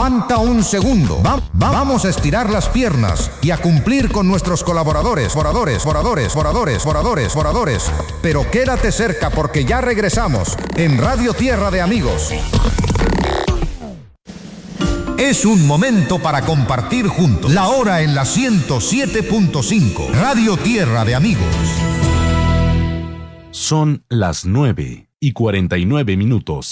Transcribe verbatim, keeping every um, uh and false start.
Aguanta un segundo. Va- va- vamos a estirar las piernas y a cumplir con nuestros colaboradores, oradores, oradores, oradores, oradores, oradores. Pero quédate cerca porque ya regresamos en Radio Tierra de Amigos. Es un momento para compartir juntos. La hora en la ciento siete punto cinco. Radio Tierra de Amigos. Son las nueve y cuarenta y nueve minutos.